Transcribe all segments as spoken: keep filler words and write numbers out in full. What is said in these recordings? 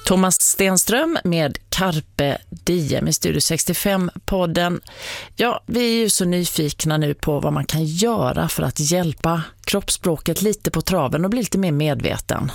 Thomas Stenström med Carpe Diem i Studio sextiofem-podden. Ja, vi är ju så nyfikna nu på vad man kan göra för att hjälpa kroppsspråket lite på traven och bli lite mer medveten.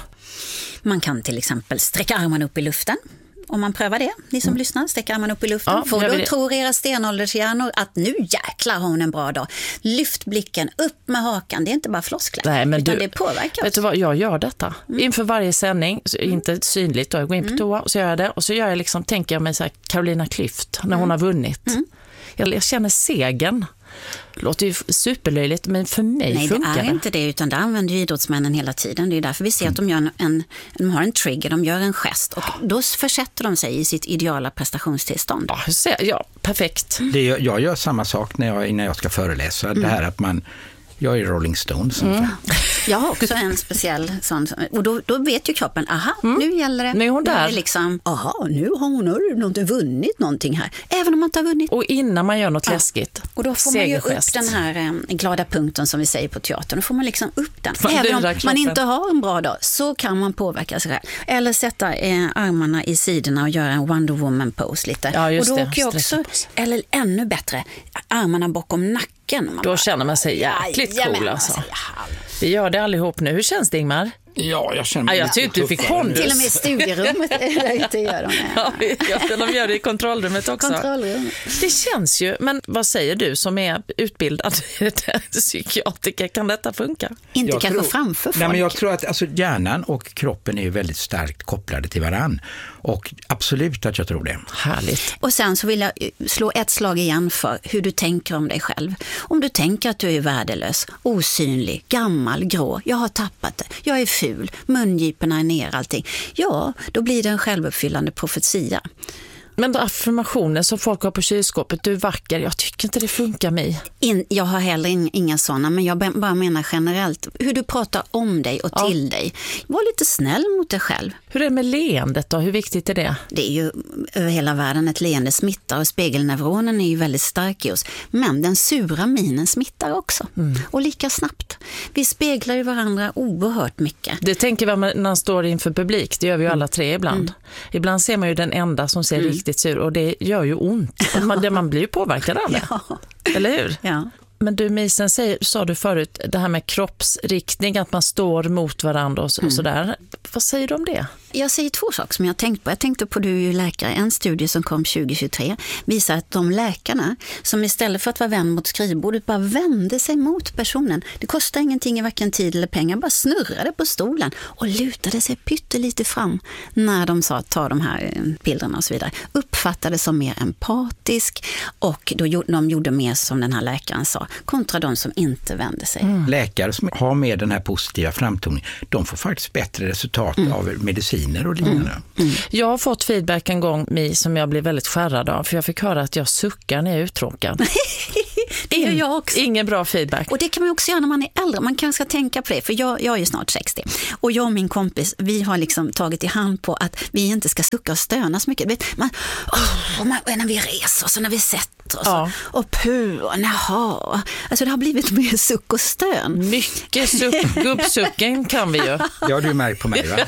Man kan till exempel sträcka armarna upp i luften. Om man prövar det, ni som mm. lyssnar, sträcker armarna upp i luften. Ja, får då tror era stenåldershjärnor att nu jäklar har hon en bra dag. Lyft blicken, upp med hakan. Det är inte bara floskler, Nej, men utan du, det påverkar vet oss. Du vad, jag gör detta. Mm. Inför varje sändning, mm. inte synligt, då jag går in på toa och så gör jag det. Och så gör jag liksom, tänker jag mig så här, Carolina Klüft, när mm. hon har vunnit. Mm. Jag, jag känner segern. Det låter ju superlöjligt, men för mig Nej, funkar det. Nej, det är inte det, utan det använder ju idrottsmännen hela tiden. Det är därför vi ser att de, gör en, en, de har en trigger, de gör en gest och då försätter de sig i sitt ideala prestationstillstånd. Ja, så, ja perfekt. Mm. Det, jag gör samma sak när jag, när jag ska föreläsa. Mm. Det här att man... Jag är Rolling Stones. Mm. Jag har också en speciell sån. Och då, då vet ju kroppen, aha, mm. nu gäller det. Nu är hon där. Är liksom, aha, nu har hon något, vunnit någonting här. Även om man inte har vunnit. Och innan man gör något ja. läskigt. Och då får man ju upp den här eh, glada punkten som vi säger på teatern. Då får man liksom upp den. Man Även om kroppen. man inte har en bra dag så kan man påverka sig själv. Eller sätta eh, armarna i sidorna och göra en Wonder Woman pose lite. Ja, just och då det. åker också, eller ännu bättre, armarna bakom nacken. Man då bara, känner man sig jäkligt ja, cool alltså. Vi gör det allihop nu. Hur känns det, Ingmar? Ja, jag känner mig ja, jag tyckte du fick kon. Till och med i studierummet eller inte gör de. Ja, ja, de gör det i kontrollrummet också. Kontrollrummet. Det känns ju, men vad säger du som är utbildad psykiatriker? Kan detta funka? Inte jag kanske tror, framför folk. Nej, men jag tror att alltså, hjärnan och kroppen är ju väldigt starkt kopplade till varann. Och absolut att jag tror det. Härligt. Och sen så vill jag slå ett slag igen för hur du tänker om dig själv. Om du tänker att du är värdelös, osynlig, gammal, grå, jag har tappat det, jag är ful, mungiporna är ner allting. Ja, då blir det en självuppfyllande profetia. Men då affirmationer som folk har på kylskåpet, du är vacker, jag tycker inte det funkar mig. In, jag har heller in, inga sådana, men jag bara menar generellt hur du pratar om dig och till ja. dig. Var lite snäll mot dig själv. Hur är det med leendet då? Hur viktigt är det? Det är ju över hela världen ett leende smittar och spegelneuronen är ju väldigt stark i oss. Men den sura minen smittar också. Mm. Och lika snabbt. Vi speglar ju varandra oerhört mycket. Det tänker vi när man står inför publik. Det gör vi ju alla tre ibland. Mm. Ibland ser man ju den enda som ser mm. riktigt sur och det gör ju ont. Ja. Man, man blir ju påverkad av det. Ja. Eller hur? Ja. Men du Misen, säger, sa du förut det här med kroppsriktning, att man står mot varandra och, så, mm. och sådär. Vad säger du om det? Jag säger två saker som jag har tänkt på. Jag tänkte på, du är ju läkare, en studie som kom tjugo tjugotre visar att de läkarna som istället för att vara vän mot skrivbordet bara vände sig mot personen. Det kostar ingenting i varken tid eller pengar, bara snurrade på stolen och lutade sig pyttelite fram när de sa ta de här bilderna och så vidare. Uppfattade som mer empatisk och då de gjorde mer som den här läkaren sa, kontra de som inte vände sig. Mm. Läkare som har med den här positiva framtoningen, de får faktiskt bättre resultat mm. av mediciner och liknande. Mm. Mm. Jag har fått feedback en gång, Mi, som jag blev väldigt skärrad av, för jag fick höra att jag suckar när jag är uttråkad. Det gör jag också. Ingen bra feedback. Och det kan man också göra när man är äldre. Man kanske ska tänka på det, för jag, jag är ju snart sextio. Och jag och min kompis, vi har liksom tagit i hand på att vi inte ska sucka och stöna så mycket. Vet, man, oh, man, när vi reser och så när vi sätter oss ja. och puh och naha. Alltså det har blivit mer suck och stön. Mycket suck. Gubbsucken kan vi ju. Det har du märkt på mig, va?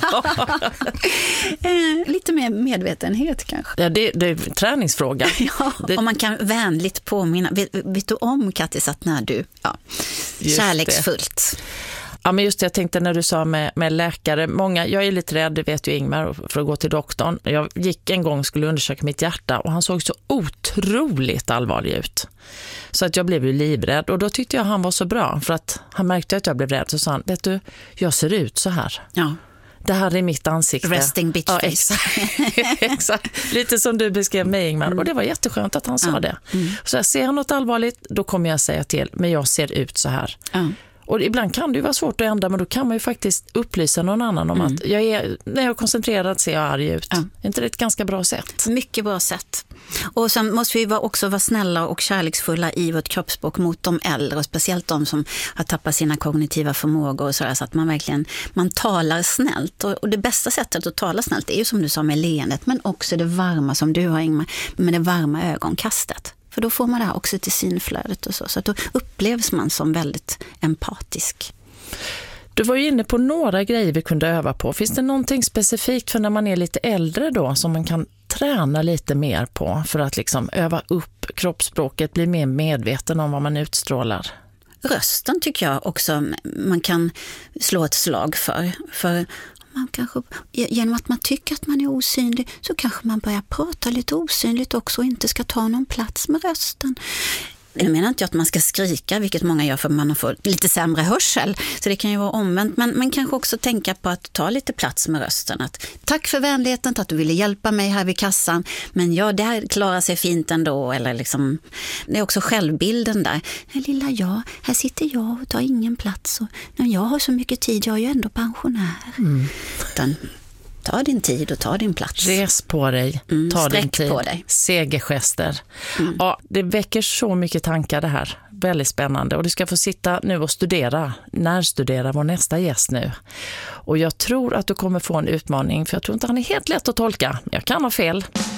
eh, lite mer medvetenhet kanske. Ja, det, det är en träningsfråga. Ja, det... och man kan vänligt påminna. Vet, vet du om, Kattis, att när du, ja, kärleksfullt. Det. Ja, men just det, jag tänkte när du sa med, med läkare, många, jag är lite rädd, det vet ju Ingmar, för att gå till doktorn. Jag gick en gång och skulle undersöka mitt hjärta och han såg så otroligt allvarlig ut. Så att jag blev ju livrädd och då tyckte jag han var så bra, för att han märkte att jag blev rädd, så sa han, vet du, jag ser ut så här. Ja. Det här är mitt ansikte. Resting bitch face. Ja, exakt. exakt. Lite som du beskrev mig, Ingmar. Mm. Och det var jätteskönt att han sa ja. det. Mm. Så jag ser något allvarligt, då kommer jag säga till. Men jag ser ut så här. Mm. Och ibland kan det ju vara svårt att ändra, men då kan man ju faktiskt upplysa någon annan om mm. att jag är, när jag är koncentrerad ser jag arg ut. Mm. Är inte det ett ganska bra sätt? Mycket bra sätt. Och sen måste vi också vara snälla och kärleksfulla i vårt kroppsspråk mot de äldre, och speciellt de som har tappat sina kognitiva förmågor och sådär, så att man verkligen, man talar snällt. Och, och det bästa sättet att tala snällt är ju som du sa med leendet, men också det varma som du har, Ingmar, med det varma ögonkastet. För då får man det här också till synflödet och så. Så att då upplevs man som väldigt empatisk. Du var ju inne på några grejer vi kunde öva på. Finns det någonting specifikt för när man är lite äldre då som man kan träna lite mer på för att liksom öva upp kroppsspråket, bli mer medveten om vad man utstrålar? Rösten tycker jag också man kan slå ett slag för. För man kanske, genom att man tycker att man är osynlig så kanske man börjar prata lite osynligt också och inte ska ta någon plats med rösten. Jag menar inte att man ska skrika, vilket många gör för man får lite sämre hörsel. Så det kan ju vara omvänt. Men man kanske också tänka på att ta lite plats med rösten. Att, tack för vänligheten, att du ville hjälpa mig här vid kassan. Men ja, det här klarar sig fint ändå. Eller liksom, det är också självbilden där. Lilla jag, här sitter jag och tar ingen plats. Och, jag har så mycket tid, jag är ju ändå pensionär. Mm. Utan, ta din tid och ta din plats. Res på dig, mm, ta din tid. På dig. Segergester. Mm. Ja, det väcker så mycket tankar det här. Väldigt spännande. Och du ska få sitta nu och studera, närstudera vår nästa gäst nu. Och jag tror att du kommer få en utmaning, för jag tror inte han är helt lätt att tolka. Jag kan ha fel.